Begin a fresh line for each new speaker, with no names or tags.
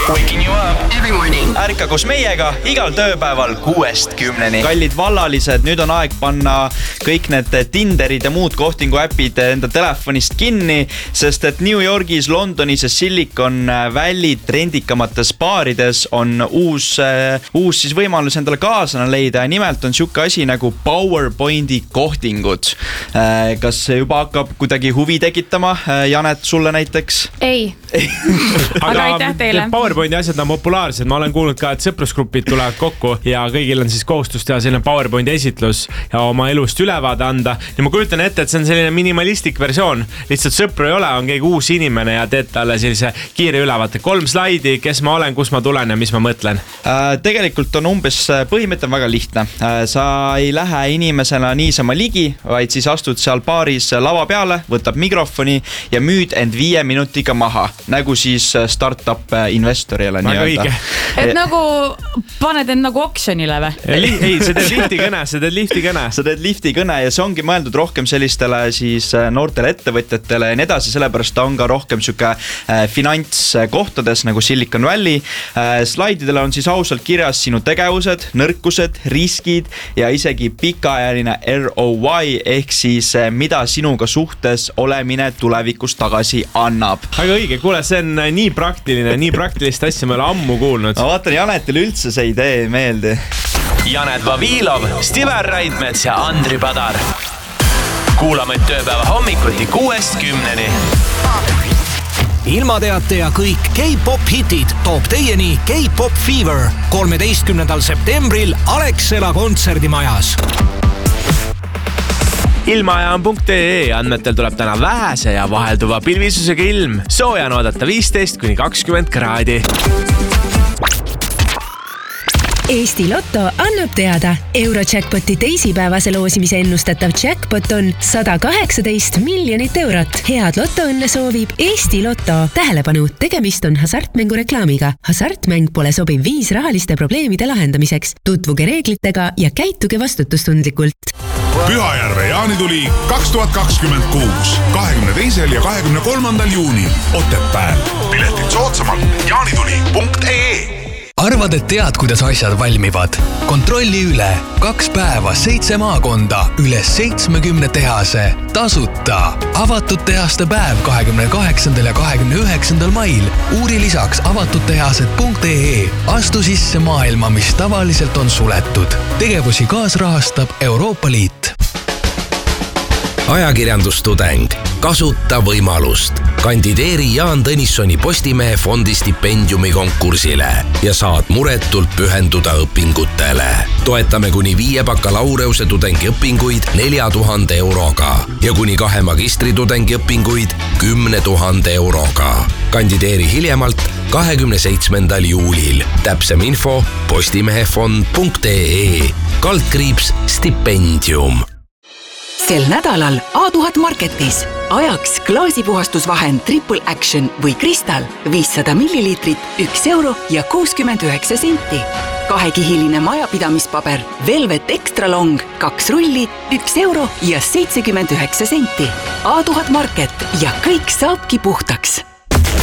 Waking you up
every morning.
Ärka koos meiega igal tööpäeval 6-10. Kallid vallalised, nüüd on aeg panna kõik need Tinderid ja muud kohtingu äpid enda telefonist kinni, sest et New Yorgis, Londonis ja Silicon Valley trendikamates baarides on uus siis võimalus endale kaaslane leida ja nimelt on siuke asi nagu PowerPointi kohtingud. Kas juba hakkab kuidagi huvi tekitama? Janet, sulle näiteks?
Ei. Aga aitäh teile.
PowerPointi asjad on populaarsed. Ma olen kuulnud ka, et sõprusgrupid tulevad kokku ja kõigil on siis kohustus teha selline PowerPointi esitlus ja oma elust ülevaade anda. Ja ma kujutan ette, et see on selline minimalistik versioon. Lihtsalt sõpru ei ole, on keegi uus inimene ja teed talle sellise kiire ülevaate. 3 slaidi, kes ma olen, kus ma tulen ja mis ma mõtlen.
Tegelikult on põhimõte on väga lihtne. Sa ei lähe inimesena niisama ligi, vaid siis astud seal baaris lava peale, võtab mikrofoni ja müüd end 5 minutiga maha. Nagu siis startup investorile.
Väga õige.
Et nagu paned end nagu oksjonile või?
Ei, sa teed liftikõne.
Sa teed liftikõne ja see ongi mõeldud rohkem sellistele siis noortele ettevõtjatele ja nii edasi, sellepärast ta on ka rohkem siuke finantskohtades nagu Silicon Valley. Slaididele on siis ausalt kirjas sinu tegevused, nõrkused, riskid ja isegi pikaajaline ROI ehk siis mida sinuga suhtes olemine tulevikus tagasi annab.
Väga õige, kuule, see on nii praktilist asja me ole ammu kuulnud.
Ma vaatan, Janetile üldse see idee meeldi.
Janet Vavilov, Stiver Raidmets ja Andri Padar. Kuulame tööpäeva hommikuti 6-10.
Ilmateate ja kõik K-pop hitid toob teieni K-pop Fever 13. septembril Alexela kontserdimajas.
Ilmaaja on .ee andmetel tuleb täna vähese ja vahelduva pilvisusega ilm. Sooja on oodata 15-20 kraadi.
Eesti Lotto annab teada. Eurojackpoti teisipäevase loosimise ennustatav jackpot on 118 miljonit eurot. Head Lottoõnne soovib Eesti Lotto. Tähelepanu, tegemist on hasartmängu reklaamiga. Hasartmäng pole sobiv viis rahaliste probleemide lahendamiseks. Tutvuge reeglitega ja käituge vastutustundlikult.
Pühajärve jaanituli 2026, 22. ja 23. juunil Otepääl. Piletid soodsamalt jaanituli.ee.
Arvad, et tead, kuidas asjad valmivad? Kontrolli üle 2 päeva 7 maakonda, üle 70 tehase, tasuta. Avatud tehaste päev 28. ja 29. mail. Uuri lisaks avatuttehased.ee. Astu sisse maailma, mis tavaliselt on suletud. Tegevusi kaasrahastab Euroopa Liit.
Ajakirjandustudeng. Kasuta võimalust. Kandideeri Jaan Tõnissoni Postimehe fondi stipendiumi konkursile ja saad muretult pühenduda õpingutele. Toetame kuni 5 bakalaureuse tudengi õpinguid 4000 euroga ja kuni 2 magistritudengi õpinguid 10 000 euroga. Kandideeri hiljemalt 27. juulil. Täpsem info postimehefond.ee /stipendium.
Sel nädalal A1000 Marketis. Ajaks klaasipuhastusvahend Triple Action või Kristal 500 millilitrit 1 euro ja 69 senti. 2-kihiline majapidamispaber Velvet Extra Long 2 rulli 1 euro ja 79 senti. A1000 Market ja kõik saabki puhtaks.